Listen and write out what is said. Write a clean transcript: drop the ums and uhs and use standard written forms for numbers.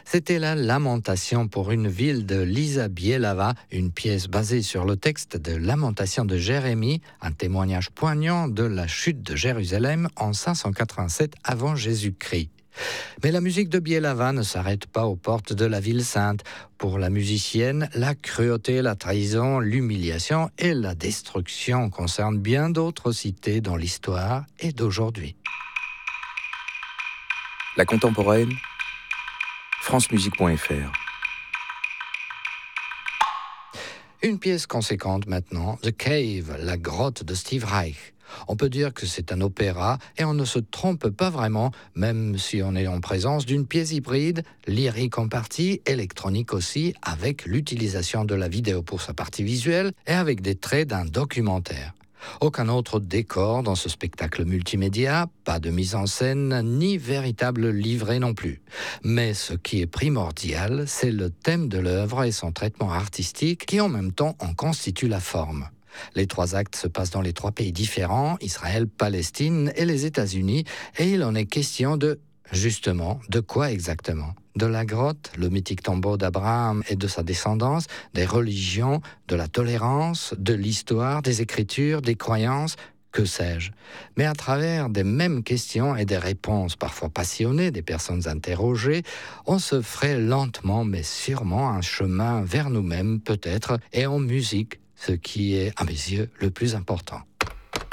C'était la Lamentation pour une ville de Lisa Bielava, une pièce basée sur le texte de Lamentation de Jérémie, un témoignage poignant de la chute de Jérusalem en 587 avant Jésus-Christ. Mais la musique de Bielava ne s'arrête pas aux portes de la ville sainte. Pour la musicienne, la cruauté, la trahison, l'humiliation et la destruction concernent bien d'autres cités dans l'histoire et d'aujourd'hui. La contemporaine, francemusique.fr. Une pièce conséquente maintenant, The Cave, la grotte de Steve Reich. On peut dire que c'est un opéra et on ne se trompe pas vraiment, même si on est en présence d'une pièce hybride, lyrique en partie, électronique aussi, avec l'utilisation de la vidéo pour sa partie visuelle et avec des traits d'un documentaire. Aucun autre décor dans ce spectacle multimédia, pas de mise en scène, ni véritable livret non plus. Mais ce qui est primordial, c'est le thème de l'œuvre et son traitement artistique qui en même temps en constitue la forme. Les 3 actes se passent dans les 3 pays différents, Israël, Palestine et les États-Unis, et il en est question de, justement, de quoi exactement ? De la grotte, le mythique tombeau d'Abraham et de sa descendance, des religions, de la tolérance, de l'histoire, des écritures, des croyances, que sais-je. Mais à travers des mêmes questions et des réponses parfois passionnées des personnes interrogées, on se ferait lentement mais sûrement un chemin vers nous-mêmes peut-être, et en musique, ce qui est, à mes yeux, le plus important.